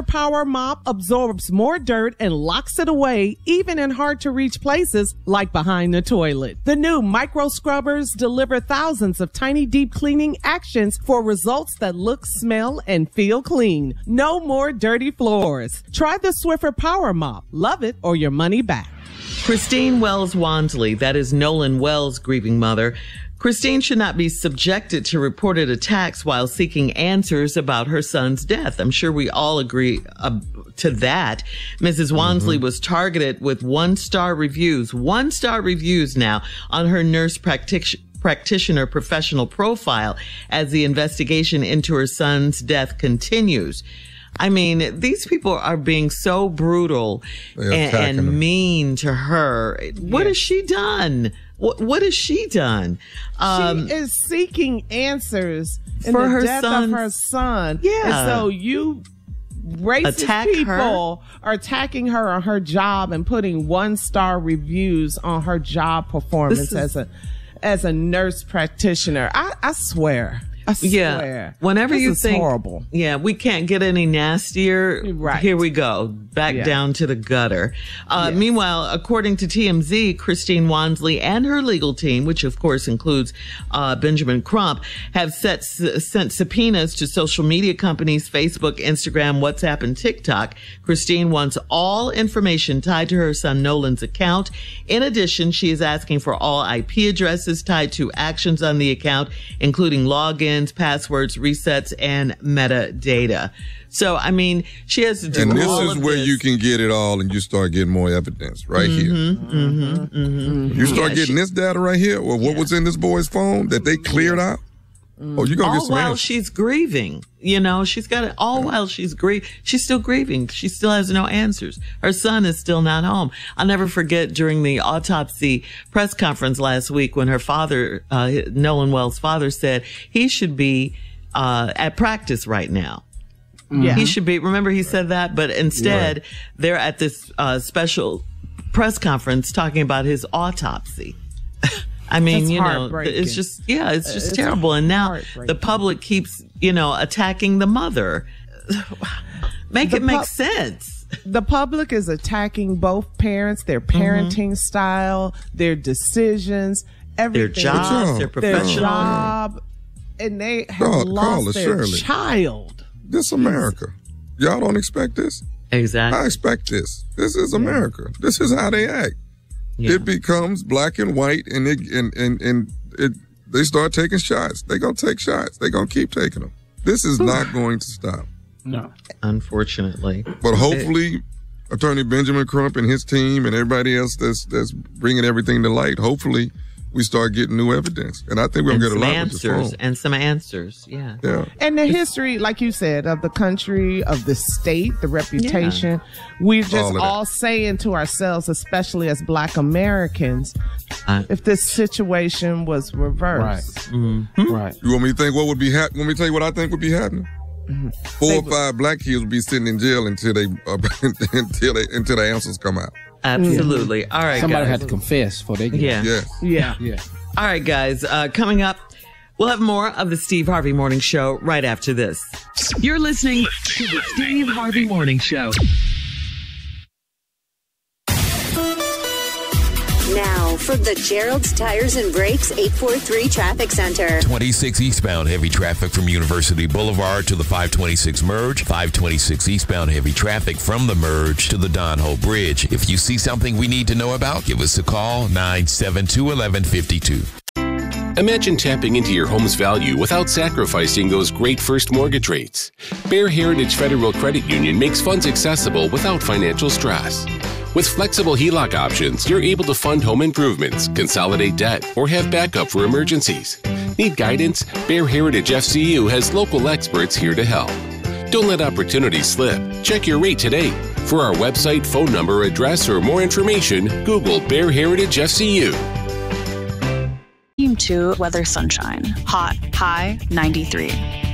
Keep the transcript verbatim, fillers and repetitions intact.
Power Mop absorbs more dirt and locks it away, even in hard-to-reach places like behind the toilet. The new Micro Scrubbers deliver thousands of tiny deep cleaning actions for results that look, smell, and feel clean. No more dirty floors. Try the Swiffer Power Mop. Love it or your money back. Christine Wells Wansley, that is Nolan Wells' grieving mother. Christine should not be subjected to reported attacks while seeking answers about her son's death. I'm sure we all agree uh, to that. Missus Wansley mm-hmm. was targeted with one-star reviews, one-star reviews now on her nurse practitioner. practitioner professional profile as the investigation into her son's death continues. I mean, these people are being so brutal and, and mean to her. What yeah. has she done? What, what has she done? Um, she is seeking answers in for the her death of her son. Yeah. And so you racist Attack people her? are attacking her on her job and putting one-star reviews on her job performance is, as a as a nurse practitioner. I, I swear. I swear. Yeah. Whenever this you is think, horrible. Yeah, we can't get any nastier. Right. Here we go. Back yeah. down to the gutter. Uh, yes. Meanwhile, according to T M Z, Christine Wansley and her legal team, which of course includes uh, Benjamin Crump, have set, sent subpoenas to social media companies, Facebook, Instagram, WhatsApp, and TikTok. Christine wants all information tied to her son Nolan's account. In addition, she is asking for all I P addresses tied to actions on the account, including logins, passwords, resets, and metadata. So, I mean, she has to do and all this is of where this. you can get it all and you start getting more evidence right mm-hmm, here. Mm-hmm, mm-hmm. You start yeah, getting she, this data right here, or what yeah. was in this boy's phone that they cleared out. Oh, you're going to get some All while answers. she's grieving. You know, she's got it all while she's grieving. She's still grieving. She still has no answers. Her son is still not home. I'll never forget during the autopsy press conference last week when her father, uh, Nolan Wells' father said he should be, uh, at practice right now. Yeah. He should be, remember he said that, but instead right. they're at this, uh, special press conference talking about his autopsy. I mean, it's you know, it's just, yeah, it's just it's terrible. And now the public keeps, you know, attacking the mother. Make the it make pu- sense. The public is attacking both parents, their parenting mm-hmm. style, their decisions, everything. Their jobs, their professional. Their job. And they have Call, lost call their Shirley. child. This America. Y'all don't expect this? Exactly. I expect this. This is America. Yeah. This is how they act. Yeah. It becomes black and white, and it and and, and it they start taking shots. They're gonna take shots. They're gonna keep taking them. This is not going to stop. No, unfortunately. But hopefully, it, Attorney Benjamin Crump and his team and everybody else that's that's bringing everything to light. Hopefully, we start getting new evidence, and I think we're gonna get a lot answers with this phone. and some answers. Yeah, yeah. And the history, like you said, of the country, of the state, the reputation. Yeah. We're just all, all saying to ourselves, especially as Black Americans, uh, if this situation was reversed, right? Mm-hmm. Right. You want me to think what would be happening? Want me to tell you what I think would be happening? Mm-hmm. Four they or five would. black kids would be sitting in jail until they uh, until they until the answers come out. Absolutely. All right, somebody guys. had to confess before they get yeah. yeah. Yeah. Yeah. All right, guys. Uh, coming up, we'll have more of the Steve Harvey Morning Show right after this. You're listening to the Steve Harvey Morning Show. Now, from the Gerald's Tires and Brakes eight forty-three Traffic Center. twenty-six eastbound heavy traffic from University Boulevard to the five twenty-six merge. five twenty-six eastbound heavy traffic from the merge to the Don Ho Bridge. If you see something we need to know about, give us a call, nine seven two, one one five two. Imagine tapping into your home's value without sacrificing those great first mortgage rates. Bear Heritage Federal Credit Union makes funds accessible without financial stress. With flexible H E L O C options, you're able to fund home improvements, consolidate debt, or have backup for emergencies. Need guidance? Bear Heritage F C U has local experts here to help. Don't let opportunities slip. Check your rate today. For our website, phone number, address, or more information, Google Bear Heritage F C U. Team two, weather sunshine. Hot, high, ninety-three.